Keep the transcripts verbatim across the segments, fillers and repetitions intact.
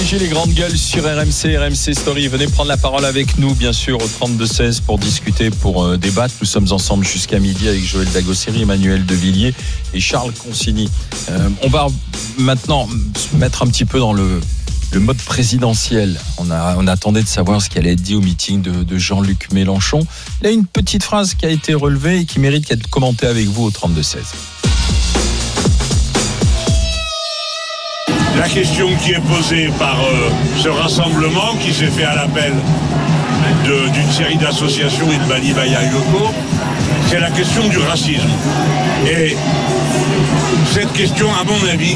G G, les grandes gueules sur R M C, R M C Story. Venez prendre la parole avec nous, bien sûr, au trente-deux seize pour discuter, pour euh, débattre. Nous sommes ensemble jusqu'à midi avec Joël Dagosseri, Emmanuel Devilliers et Charles Consigny. Euh, on va maintenant se mettre un petit peu dans le, le mode présidentiel. On, a, on attendait de savoir ce qui allait être dit au meeting de, de Jean-Luc Mélenchon. Il y a une petite phrase qui a été relevée et qui mérite d'être commentée avec vous au trente-deux seize. La question qui est posée par euh, ce rassemblement qui s'est fait à l'appel de, d'une série d'associations et de Bali Baya Yoko, c'est la question du racisme. Et cette question, à mon avis,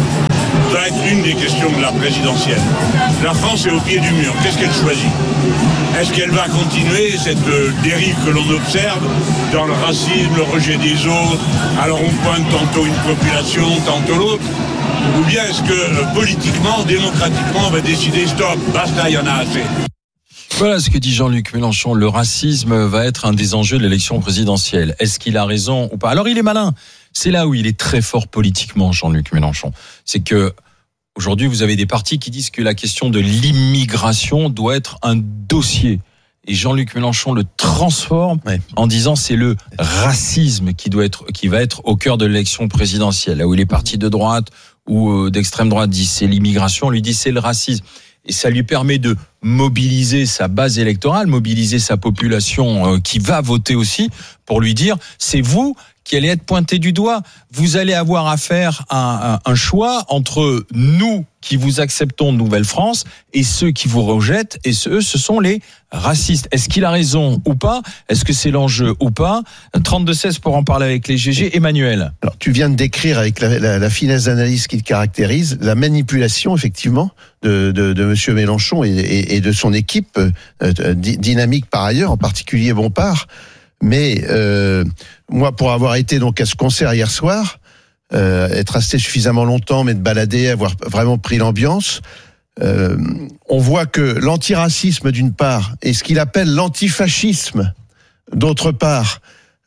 va être une des questions de la présidentielle. La France est au pied du mur. Qu'est-ce qu'elle choisit ? Est-ce qu'elle va continuer cette euh, dérive que l'on observe dans le racisme, le rejet des autres ? Alors on pointe tantôt une population, tantôt l'autre. Ou bien est-ce que euh, politiquement, démocratiquement, on va décider stop, basta, il y en a assez. Voilà ce que dit Jean-Luc Mélenchon. Le racisme va être un des enjeux de l'élection présidentielle. Est-ce qu'il a raison ou pas ? Alors il est malin. C'est là où il est très fort politiquement, Jean-Luc Mélenchon. C'est que aujourd'hui, vous avez des partis qui disent que la question de l'immigration doit être un dossier. Et Jean-Luc Mélenchon le transforme ouais. en disant c'est le racisme qui doit être, qui va être au cœur de l'élection présidentielle. Là où les partis de droite ou d'extrême droite disent c'est l'immigration, on lui dit c'est le racisme. Et ça lui permet de mobiliser sa base électorale, mobiliser sa population qui va voter aussi pour lui dire c'est vous qui allez être pointé du doigt. Vous allez avoir à faire un, un, un choix entre nous qui vous acceptons de Nouvelle-France et ceux qui vous rejettent, et ceux, ce sont les racistes. Est-ce qu'il a raison ou pas ? Est-ce que c'est l'enjeu ou pas ? trente-deux seize pour en parler avec les G G. Emmanuel. Alors, tu viens de décrire avec la, la, la finesse d'analyse qui le caractérise, la manipulation, effectivement, de, de, de M. Mélenchon et, et, et de son équipe, euh, dynamique par ailleurs, en particulier Bompard. Mais euh, moi, pour avoir été donc à ce concert hier soir, euh, être resté suffisamment longtemps, mais de balader, avoir vraiment pris l'ambiance, euh, on voit que l'antiracisme d'une part et ce qu'il appelle l'antifascisme d'autre part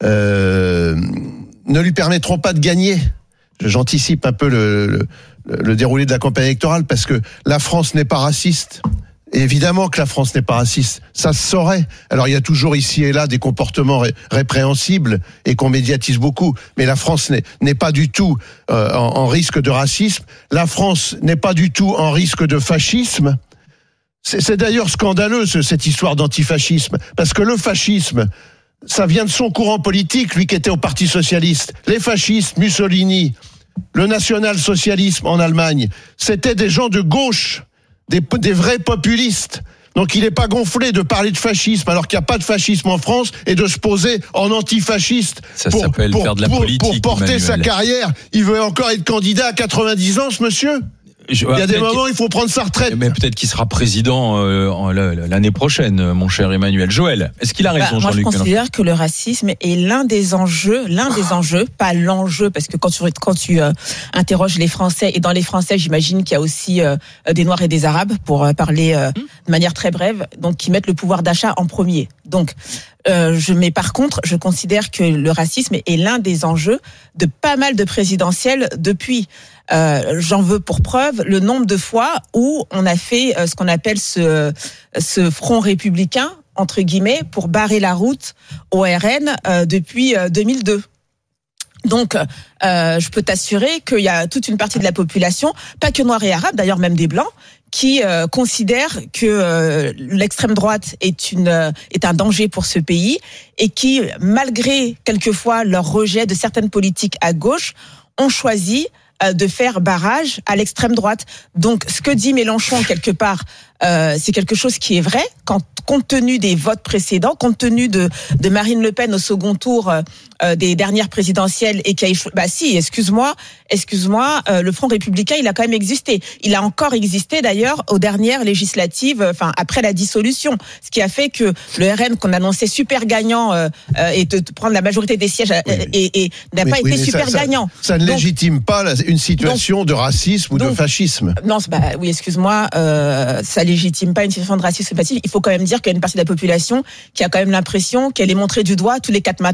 euh, ne lui permettront pas de gagner. J'anticipe un peu le, le, le déroulé de la campagne électorale parce que la France n'est pas raciste. Et évidemment que la France n'est pas raciste, ça se saurait. Alors il y a toujours ici et là des comportements ré- répréhensibles et qu'on médiatise beaucoup, mais la France n'est, n'est pas du tout euh, en, en risque de racisme. La France n'est pas du tout en risque de fascisme. C'est, c'est d'ailleurs scandaleux ce, cette histoire d'antifascisme, parce que le fascisme, ça vient de son courant politique, lui qui était au Parti socialiste. Les fascistes, Mussolini, le national-socialisme en Allemagne, c'était des gens de gauche. Des, des vrais populistes. Donc il n'est pas gonflé de parler de fascisme alors qu'il n'y a pas de fascisme en France et de se poser en antifasciste. Ça pour, s'appelle pour, faire de la pour, politique, pour porter Emmanuel. sa carrière. Il veut encore être candidat à quatre-vingt-dix ans, ce monsieur. Je, il y a des moments où il faut prendre sa retraite. Mais peut-être qu'il sera président euh, l'année prochaine, mon cher Emmanuel. Joël, est-ce qu'il a raison, bah, moi, Jean-Luc je considère que le racisme est l'un des enjeux, l'un des enjeux, pas l'enjeu, parce que quand tu, quand tu euh, interroges les Français, et dans les Français, j'imagine qu'il y a aussi euh, des Noirs et des Arabes, pour euh, parler euh, de manière très brève, donc qui mettent le pouvoir d'achat en premier. Donc, euh, je, mais par contre, je considère que le racisme est l'un des enjeux de pas mal de présidentielles depuis. Euh, j'en veux pour preuve le nombre de fois où on a fait euh, ce qu'on appelle ce, ce front républicain, entre guillemets, pour barrer la route au R N euh, depuis euh, deux mille deux. Donc, euh, je peux t'assurer qu'il y a toute une partie de la population, pas que noirs et arabes, d'ailleurs même des blancs, qui euh, considèrent que euh, l'extrême droite est une euh, est un danger pour ce pays et qui, malgré quelquefois leur rejet de certaines politiques à gauche, ont choisi euh, de faire barrage à l'extrême droite. Donc, ce que dit Mélenchon quelque part, euh, c'est quelque chose qui est vrai, quand, compte tenu des votes précédents, compte tenu de, de Marine Le Pen au second tour euh, des dernières présidentielles et qui a échoué. Bah si, excuse-moi, excuse-moi, euh, le Front républicain, il a quand même existé. Il a encore existé d'ailleurs aux dernières législatives, enfin après la dissolution, ce qui a fait que le R N qu'on annonçait super gagnant euh, euh, et de, de prendre la majorité des sièges oui, et, et n'a oui, pas oui, été super ça, gagnant. Ça, ça ne donc, légitime pas la, une situation donc, de racisme ou donc, de fascisme. Non, bah oui, excuse-moi, euh, ça légitime pas une situation de racisme ou de fascisme. Il faut quand même dire qu'il y a une partie de la population qui a quand même l'impression qu'elle est montrée du doigt tous les quatre matins.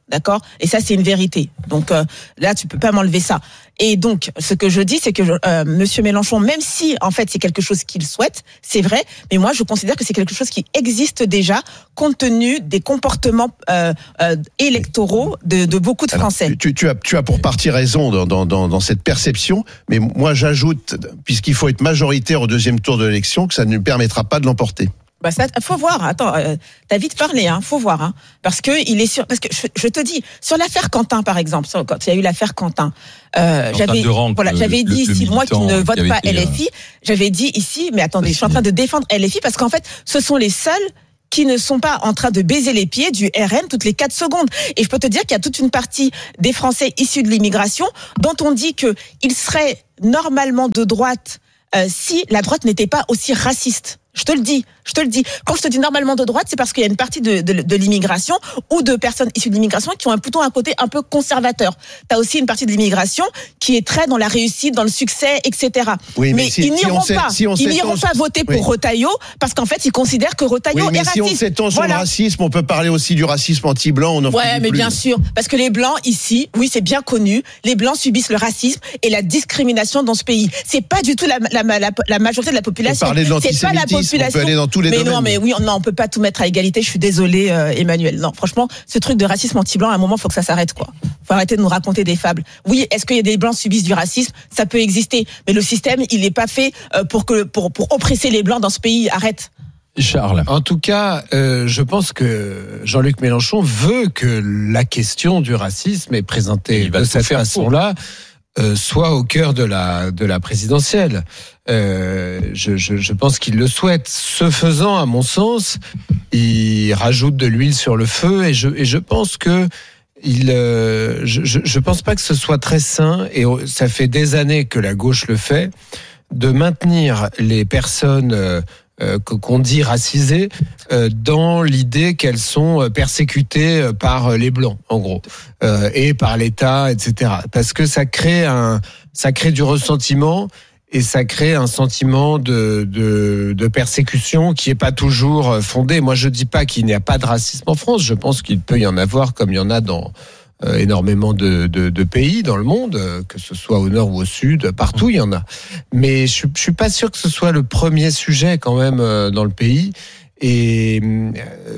D'accord ? Et ça, c'est une vérité. Donc euh, là, tu peux pas m'enlever ça. Et donc, ce que je dis, c'est que euh, Monsieur Mélenchon, même si en fait c'est quelque chose qu'il souhaite, c'est vrai, mais moi je considère que c'est quelque chose qui existe déjà, compte tenu des comportements euh, euh, électoraux de, de beaucoup de Français. Alors, tu, tu as, tu as pour partie raison dans, dans, dans, dans cette perception, mais moi j'ajoute, puisqu'il faut être majoritaire au deuxième tour de l'élection, que ça ne lui permettra pas de l'emporter. Bah ça, faut voir. Attends, euh, t'as vite parlé, hein. Faut voir, hein. Parce que il est sur. Parce que je, je te dis sur l'affaire Quentin, par exemple, sur, quand il y a eu l'affaire Quentin, euh, j'avais, Rank, voilà, le, j'avais dit le, ici, le moi qui ne vote pas été, L F I, euh... j'avais dit ici, mais attendez, je suis en train de défendre L F I parce qu'en fait, ce sont les seuls qui ne sont pas en train de baiser les pieds du R N toutes les quatre secondes. Et je peux te dire qu'il y a toute une partie des Français issus de l'immigration dont on dit que ils seraient normalement de droite euh, si la droite n'était pas aussi raciste. Je te le dis, je te le dis. Quand je te dis normalement de droite, c'est parce qu'il y a une partie de, de, de l'immigration ou de personnes issues de l'immigration qui ont un, plutôt un côté un peu conservateur. T'as aussi une partie de l'immigration qui est très dans la réussite, dans le succès, et cetera. Oui, mais, mais si, ils n'iront si pas, si ils n'iront pas voter pour oui. Retailleau parce qu'en fait, ils considèrent que Retailleau oui, mais est si raciste. Si on s'étend sur voilà. le racisme, on peut parler aussi du racisme anti-blanc. On en ouais, mais plus. bien sûr, parce que les blancs ici, oui, c'est bien connu, les blancs subissent le racisme et la discrimination dans ce pays. C'est pas du tout la, la, la, la majorité de la population. On peut parler de c'est pas la population. On peut aller dans tous les mais domaines. non, mais oui, non, on peut pas tout mettre à égalité. Je suis désolée, euh, Emmanuel. Non, franchement, ce truc de racisme anti-blanc, à un moment, faut que ça s'arrête, quoi. Faut arrêter de nous raconter des fables. Oui, est-ce qu'il y a des blancs subissent du racisme ? Ça peut exister, mais le système, il n'est pas fait pour que pour pour oppresser les blancs dans ce pays. Arrête. Charles. En tout cas, euh, je pense que Jean-Luc Mélenchon veut que la question du racisme est présentée de cette façon-là. Euh, soit au cœur de la de la présidentielle. Euh, je, je, je pense qu'il le souhaite. Ce faisant, à mon sens, il rajoute de l'huile sur le feu et je et je pense que il euh, je, je je pense pas que ce soit très sain et ça fait des années que la gauche le fait de maintenir les personnes euh, Euh, qu'on dit racisées euh, dans l'idée qu'elles sont persécutées par les blancs, en gros, euh, et par l'État, et cetera. Parce que ça crée un, ça crée du ressentiment et ça crée un sentiment de de, de persécution qui est pas toujours fondé. Moi, je dis pas qu'il n'y a pas de racisme en France. Je pense qu'il peut y en avoir, comme il y en a dans Euh, énormément de, de, de pays dans le monde, euh, que ce soit au nord ou au sud, partout il y en a. Mais je, je suis pas sûr que ce soit le premier sujet quand même euh, dans le pays. Et euh,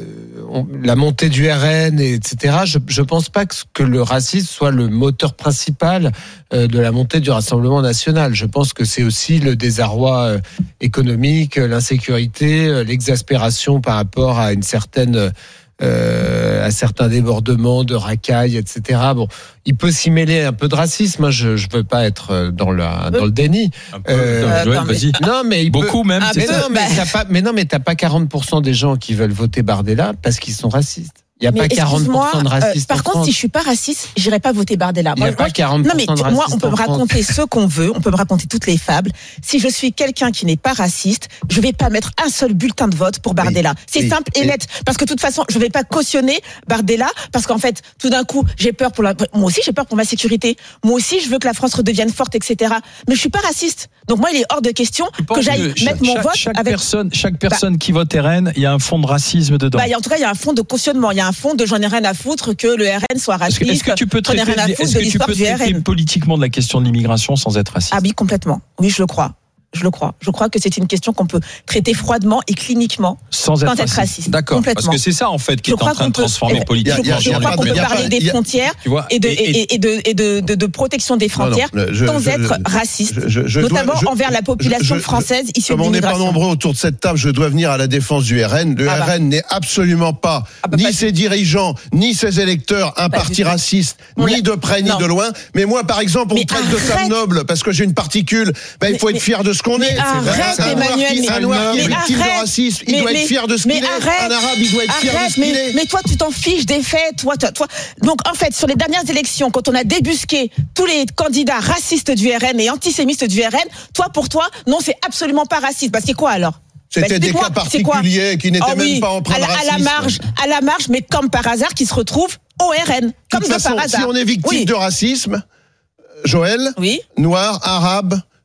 on, la montée du R N, et cetera. Je, je pense pas que, que le racisme soit le moteur principal euh, de la montée du Rassemblement national. Je pense que c'est aussi le désarroi euh, économique, l'insécurité, euh, l'exaspération par rapport à une certaine Euh, à certains débordements de racailles, et cetera. Bon, il peut s'y mêler un peu de racisme. Je ne veux pas être dans le dans le déni. Un peu, euh, Joël, vas-y. Non, mais il beaucoup peut, même. Ah, mais, non, mais, t'as pas, mais non, mais t'as pas quarante pour cent des gens qui veulent voter Bardella parce qu'ils sont racistes. Il n'y a mais pas quarante pour cent de racistes. Euh, par contre, si je suis pas raciste, j'irai pas voter Bardella. Il n'y a pas quarante pour cent non, mais de racistes. Moi, on peut me raconter ce qu'on veut, on peut me raconter toutes les fables. Si je suis quelqu'un qui n'est pas raciste, je vais pas mettre un seul bulletin de vote pour Bardella. Oui, c'est oui, simple et oui. net. Parce que de toute façon, je vais pas cautionner Bardella parce qu'en fait, tout d'un coup, j'ai peur pour la, moi aussi, j'ai peur pour ma sécurité. Moi aussi, je veux que la France redevienne forte, et cetera. Mais je suis pas raciste. Donc moi, il est hors de question que j'aille que mettre chaque, mon vote chaque avec. Personne, chaque personne bah, qui vote R N, il y a un fond de racisme dedans. Bah, en tout cas, il y a un fond de cautionnement. Il y a un fond de j'en ai rien à foutre que le R N soit raciste. Est-ce que tu peux traiter, est-ce que tu peux traiter politiquement de la question de l'immigration sans être raciste ? Ah oui, complètement. Oui, je le crois. Je le crois. Je crois que c'est une question qu'on peut traiter froidement et cliniquement sans être, sans être raciste. raciste. D'accord. Parce que c'est ça en fait qui je est en train de transformer peut, politiquement. Je, je crois qu'on peut parler des frontières et de, et, et de, et de, de, de protection des frontières non, non, je, sans je, être je, raciste, je, je notamment dois, envers la population française issue de l'immigration. Comme on n'est pas nombreux autour de cette table, je dois venir à la défense du R N. Le ah bah. R N n'est absolument pas ah bah, ni pas ses dirigeants, ni ses électeurs un parti raciste, ni de près, ni de loin. Mais moi, par exemple, on me traite de femme noble parce que j'ai une particule. Il faut être fier de ce qu'on est. Arrête, un Emmanuel, noir qui, un noir qui est victime de racisme, il mais, doit mais, être fier de ce qu'il est. Un arabe, il doit être arrête, fier de ce qu'il est. Mais toi, tu t'en fiches des faits, toi, toi, toi. Donc, en fait, sur les dernières élections, quand on a débusqué tous les candidats racistes du R N et antisémites du R N, toi, pour toi, non, c'est absolument pas raciste. Bah, c'est quoi alors ? C'était bah, des cas particuliers qui n'étaient oh, oui, même pas empreints de racisme. À la marge, à la marge, mais comme par hasard, qui se retrouvent au R N. Comme de, de façon, par hasard. Si on est victime oui. de racisme, Joël, oui. noir, arabe,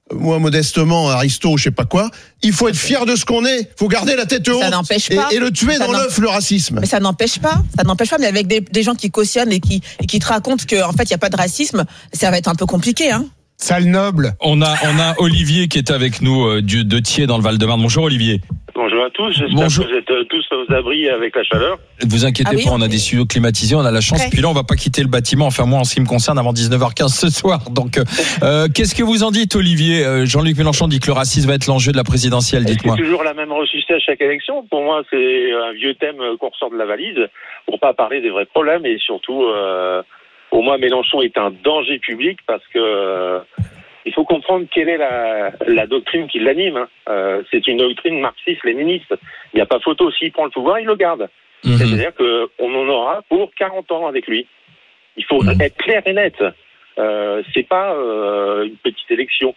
moi modestement, Aristo, je sais pas quoi, il faut être fier de ce qu'on est, il faut garder la tête haute. Ça n'empêche pas. Et, et le tuer ça dans l'œuf, le racisme. Mais ça n'empêche pas, ça n'empêche pas, mais avec des, des gens qui cautionnent et qui, et qui te racontent qu'en fait, il n'y a pas de racisme, ça va être un peu compliqué, hein. Sale noble. On a, on a Olivier qui est avec nous, euh, du, de Thiers dans le Val-de-Marne. Bonjour Olivier. Bonjour à tous, j'espère Bonjour. que vous êtes euh, tous aux abris avec la chaleur. Ne vous inquiétez ah oui, pas, on a des studios climatisés, on a la chance. Ouais. Puis là, on va pas quitter le bâtiment, enfin moi en ce qui me concerne, avant dix-neuf heures quinze ce soir. Donc, euh, qu'est-ce que vous en dites, Olivier? euh, Jean-Luc Mélenchon dit que le racisme va être l'enjeu de la présidentielle, dites-moi. C'est toujours la même ressuscité à chaque élection. Pour moi, c'est un vieux thème qu'on ressort de la valise, pour pas parler des vrais problèmes, et surtout, euh, pour moi, Mélenchon est un danger public, parce que... Euh, il faut comprendre quelle est la, la doctrine qui l'anime. Hein. Euh, c'est une doctrine marxiste-léniniste. Il n'y a pas photo. S'il prend le pouvoir, il le garde. Mmh. C'est-à-dire qu'on en aura pour quarante ans avec lui. Il faut mmh. être clair et net. Euh, c'est pas euh, une petite élection.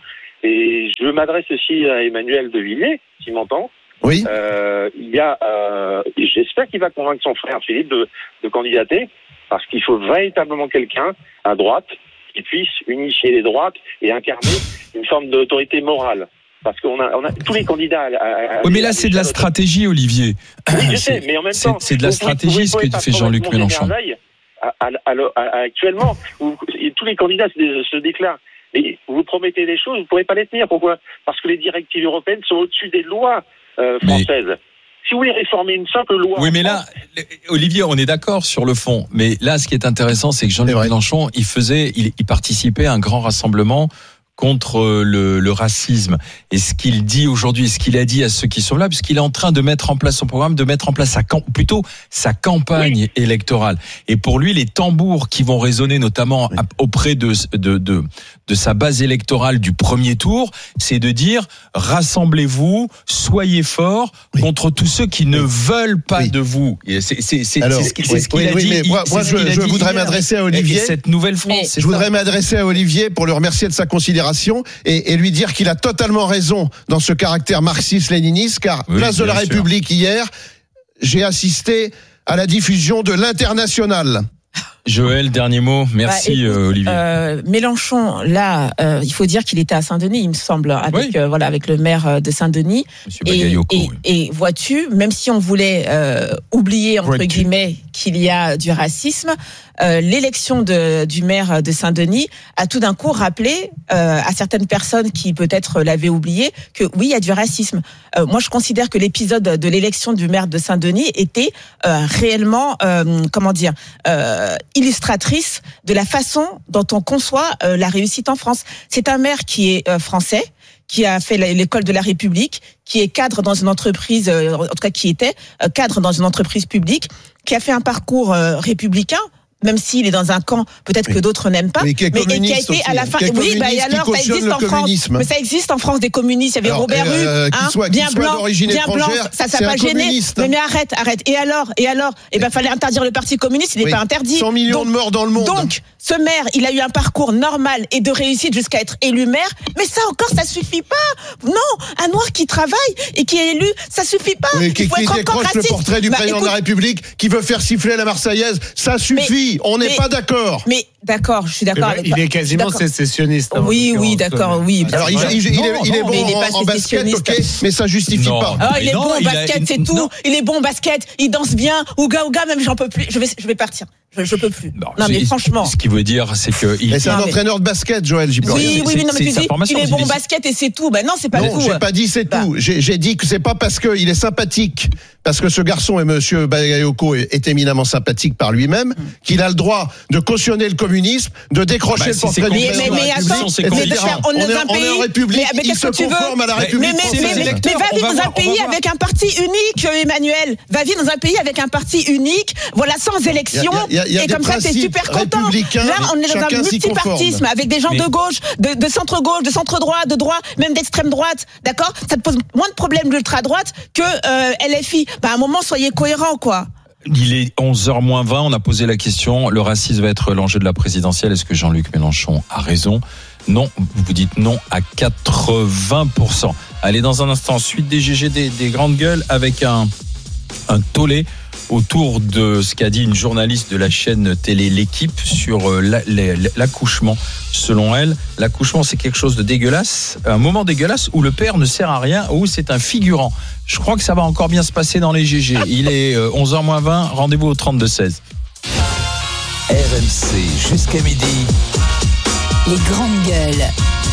Et je m'adresse aussi à Emmanuel de Villiers, qui m'entend. Oui. Euh, il y a, euh, j'espère qu'il va convaincre son frère Philippe de, de candidater, parce qu'il faut véritablement quelqu'un à droite qui puisse unifier les droites et incarner une forme d'autorité morale. Parce qu'on a, on a tous les candidats. À, à, oui, mais là, c'est de la stratégie, Olivier. Oui, je sais, mais en même temps, c'est de la stratégie ce que fait Jean-Luc Mélenchon. À, à, à, à, actuellement, où tous les candidats se, se déclarent. Mais vous promettez des choses, vous ne pourrez pas les tenir. Pourquoi ? Parce que les directives européennes sont au-dessus des lois euh, françaises. Mais... Si vous voulez réformer une simple loi... Oui, mais là, Olivier, on est d'accord sur le fond. Mais là, ce qui est intéressant, c'est que Jean-Luc Mélenchon, il faisait, il, il participait à un grand rassemblement contre le, le racisme. Et ce qu'il dit aujourd'hui, ce qu'il a dit à ceux qui sont là, puisqu'il est en train de mettre en place son programme, de mettre en place sa, plutôt sa campagne oui. électorale. Et pour lui, les tambours qui vont résonner notamment oui. auprès de, de, de, de sa base électorale du premier tour, c'est de dire, rassemblez-vous, soyez forts oui. contre tous ceux qui ne veulent pas oui. de vous. Et c'est, c'est, c'est, Alors, c'est ce, c'est oui, ce qu'il oui, a oui, dit. Mais moi, moi je, je voudrais hier. m'adresser à Olivier. Et cette nouvelle France. Je voudrais m'adresser à Olivier pour le remercier de sa considération. Et, et lui dire qu'il a totalement raison dans ce caractère marxiste-léniniste, car oui, place de la République sûr. hier, j'ai assisté à la diffusion de l'Internationale. Joël, dernier mot. Merci, bah, écoute, euh, Olivier. Euh, Mélenchon, là, euh, il faut dire qu'il était à Saint-Denis, il me semble, avec oui. euh, voilà, avec le maire de Saint-Denis. Et, et, oui. et vois-tu, même si on voulait euh, oublier entre vois-tu. guillemets qu'il y a du racisme, euh, l'élection de, du maire de Saint-Denis a tout d'un coup rappelé euh, à certaines personnes qui peut-être l'avaient oublié que oui, il y a du racisme. Euh, moi, je considère que l'épisode de l'élection du maire de Saint-Denis était euh, réellement, euh, comment dire, euh, illustratrice de la façon dont on conçoit euh, la réussite en France. C'est un maire qui est euh, français, qui a fait l'école de la République, qui est cadre dans une entreprise, euh, en tout cas qui était euh, cadre dans une entreprise publique, qui a fait un parcours euh, républicain, même s'il est dans un camp, peut-être oui. que d'autres n'aiment pas, mais, qui mais et qui a été aussi, à la fin. Oui, bah, et alors, ça existe en France. Mais ça existe en France des communistes. Il y avait alors, Robert Hue, euh, hein, soit, bien blanc, bien blanc. Ça, ça n'a pas gêné. Mais, mais arrête, arrête. Et alors, et alors, eh ben, fallait interdire le Parti communiste. Il n'est oui. pas interdit. cent millions donc, de morts dans le monde. Donc, ce maire, il a eu un parcours normal et de réussite jusqu'à être élu maire. Mais ça encore, ça suffit pas. Non, un noir qui travaille et qui est élu, ça suffit pas. Oui, qui, qui décroche le portrait du bah, président écoute, de la République, qui veut faire siffler la Marseillaise, ça suffit. Mais, On n'est pas d'accord. Mais d'accord, je suis d'accord. Avec il est quasiment sécessionniste. Oui, oui, d'accord, oui. Alors il, il, il, non, est, il est bon il est en, en basket, ok, mais ça justifie non. pas. Oh, il est non, bon au basket, a... c'est tout. Non. Il est bon au basket, il danse bien. Ouga, ouga, même j'en peux plus. Je vais, je vais partir. Je, je peux plus. Non, non mais franchement. Ce qu'il veut dire, c'est que. Il... C'est un non, entraîneur mais... de basket, Joël. J'y peux oui, rien. oui, oui, non, mais tu dis, il est bon au basket et c'est tout. Ben non, c'est pas non, tout. J'ai pas dit c'est bah. tout. J'ai, j'ai dit que c'est pas parce qu'il est sympathique, parce que ce garçon et Monsieur Bagayoko est, est éminemment sympathique par lui-même, mmh. qu'il a le droit de cautionner le communisme, de décrocher bah, le portrait du président de la République. On est en République, il se conforme à la République française. Mais va vivre dans un pays avec un parti unique, Emmanuel. Va vivre dans un pays avec un parti unique, voilà, sans élection. Et comme ça, t'es super content. Là, on est dans un multipartisme avec des gens de gauche, de, de centre-gauche, de centre-droit, de droit, même d'extrême droite. D'accord ? Ça te pose moins de problèmes l'ultra-droite que euh, L F I. Bah, à un moment, soyez cohérents, quoi. Il est onze heures moins vingt, on a posé la question, le racisme va être l'enjeu de la présidentielle. Est-ce que Jean-Luc Mélenchon a raison ? Non, vous dites non à quatre-vingts pour cent. Allez, dans un instant, suite des G G, des, des grandes gueules avec un, un tollé autour de ce qu'a dit une journaliste de la chaîne télé L'Équipe sur la, la, l'accouchement. Selon elle, l'accouchement c'est quelque chose de dégueulasse, un moment dégueulasse où le père ne sert à rien, où c'est un figurant. Je crois que ça va encore bien se passer dans les G G. Il est onze heures moins vingt, rendez-vous au trente-deux seize. R M C jusqu'à midi. Les grandes gueules.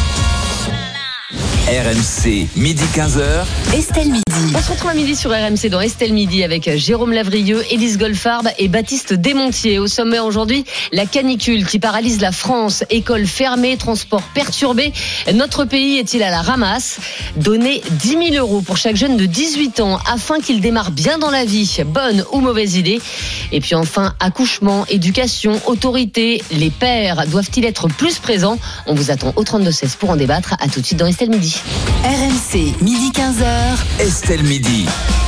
R M C, midi quinze heures. Estelle Midi. On se retrouve à midi sur R M C dans Estelle Midi avec Jérôme Lavrieux, Élise Goldfarb et Baptiste Desmontiers. Au sommet aujourd'hui, la canicule qui paralyse la France. Écoles fermées, transports perturbés. Notre pays est-il à la ramasse? Donner dix mille euros pour chaque jeune de dix-huit ans afin qu'il démarre bien dans la vie. Bonne ou mauvaise idée? Et puis enfin, accouchement, éducation, autorité. Les pères doivent-ils être plus présents? On vous attend au trente-deux seize pour en débattre. À tout de suite dans Estelle Midi. R M C, midi quinze heures. Estelle Midi.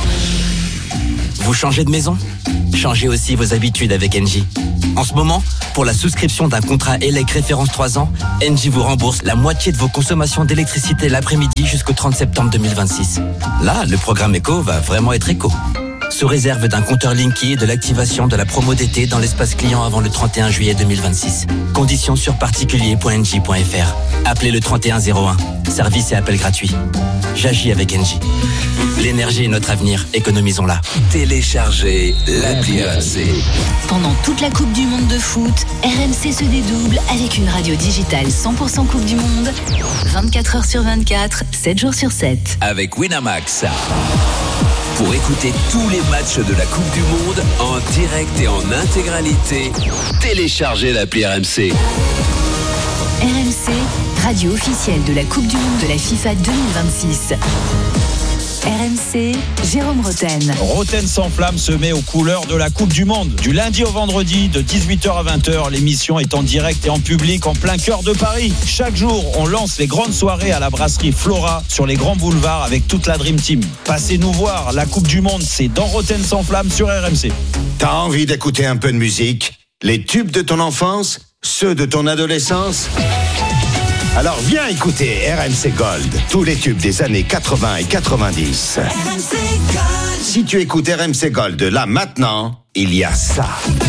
Vous changez de maison? Changez aussi vos habitudes avec Engie. En ce moment, pour la souscription d'un contrat E L E C référence trois ans, Engie vous rembourse la moitié de vos consommations d'électricité l'après-midi jusqu'au trente septembre deux mille vingt-six. Là, le programme éco va vraiment être éco. Sous réserve d'un compteur Linky et de l'activation de la promo d'été dans l'espace client avant le trente et un juillet deux mille vingt-six. Conditions sur particulier point engie point f r. Appelez le trente et un zéro un. Service et appel gratuit. J'agis avec Engie. L'énergie est notre avenir, économisons-la. Téléchargez l'appli R M C. Pendant toute la Coupe du Monde de foot, R M C se dédouble avec une radio digitale cent pour cent Coupe du Monde, vingt-quatre heures sur vingt-quatre, sept jours sur sept. Avec Winamax. Pour écouter tous les matchs de la Coupe du Monde en direct et en intégralité, téléchargez l'appli R M C. R M C, radio officielle de la Coupe du Monde de la FIFA deux mille vingt-six. R M C, Jérôme Roten. Roten sans flamme se met aux couleurs de la Coupe du Monde. Du lundi au vendredi, de dix-huit heures à vingt heures, l'émission est en direct et en public en plein cœur de Paris. Chaque jour, on lance les grandes soirées à la brasserie Flora sur les grands boulevards avec toute la Dream Team. Passez nous voir, la Coupe du Monde, c'est dans Roten sans flamme sur R M C. T'as envie d'écouter un peu de musique? Les tubes de ton enfance? Ceux de ton adolescence? Alors viens écouter R M C Gold, tous les tubes des années quatre-vingts et quatre-vingt-dix. R M C Gold. Si tu écoutes R M C Gold là maintenant, il y a ça.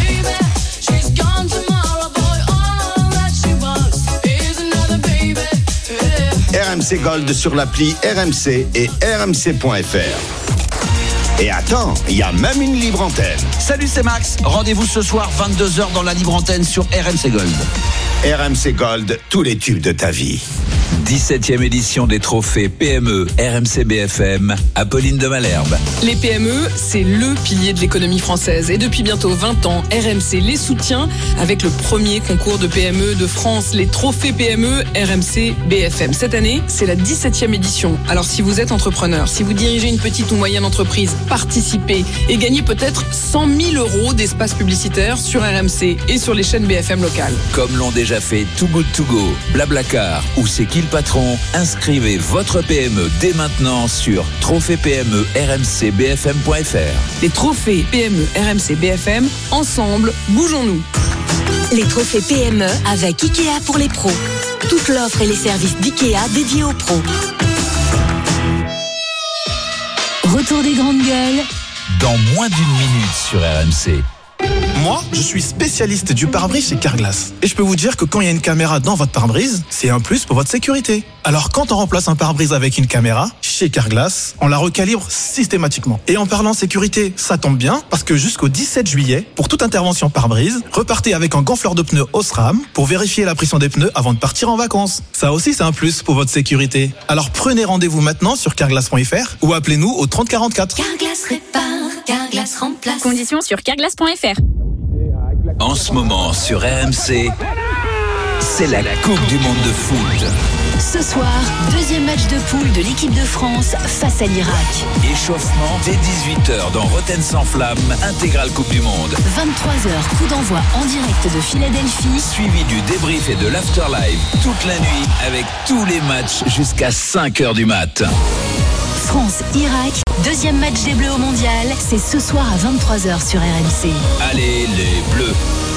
R M C Gold sur l'appli R M C et R M C point F R. Et attends, il y a même une libre antenne. Salut, c'est Max. Rendez-vous ce soir vingt-deux heures dans la libre antenne sur R M C Gold. R M C Gold, tous les tubes de ta vie. dix-septième édition des trophées P M E R M C B F M, Apolline de Malherbe. Les P M E, c'est le pilier de l'économie française. Et depuis bientôt vingt ans, R M C les soutient avec le premier concours de P M E de France, les trophées P M E R M C B F M. Cette année, c'est la dix-septième édition. Alors si vous êtes entrepreneur, si vous dirigez une petite ou moyenne entreprise, participez et gagnez peut-être cent mille euros d'espace publicitaire sur R M C et sur les chaînes B F M locales. Comme l'ont déjà fait Too Good To Go, Blablacar ou C'est qui le patron, inscrivez votre P M E dès maintenant sur trophée P M E R M C B F M point F R. Les trophées P M E R M C B F M, ensemble, bougeons-nous. Les trophées P M E avec Ikea pour les pros. Toute l'offre et les services d'Ikea dédiés aux pros. Retour des grandes gueules. Dans moins d'une minute sur R M C. Moi, je suis spécialiste du pare-brise chez Carglass. Et je peux vous dire que quand il y a une caméra dans votre pare-brise, c'est un plus pour votre sécurité. Alors quand on remplace un pare-brise avec une caméra, chez Carglass, on la recalibre systématiquement. Et en parlant sécurité, ça tombe bien, parce que jusqu'au dix-sept juillet, pour toute intervention pare-brise, repartez avec un gonfleur de pneus Osram pour vérifier la pression des pneus avant de partir en vacances. Ça aussi, c'est un plus pour votre sécurité. Alors prenez rendez-vous maintenant sur carglass point F R ou appelez-nous au trente quarante-quatre. Carglass répare, Carglass remplace. Conditions sur carglass point F R. En ce moment sur R M C, c'est la Coupe du Monde de foot. Ce soir, deuxième match de poule de l'équipe de France face à l'Irak. Échauffement dès dix-huit heures dans Roten sans flamme, intégrale Coupe du Monde. vingt-trois heures, coup d'envoi en direct de Philadelphie. Suivi du débrief et de l'afterlive toute la nuit avec tous les matchs jusqu'à cinq heures du mat. France-Irak, deuxième match des Bleus au Mondial, c'est ce soir à vingt-trois heures sur R M C. Allez les Bleus!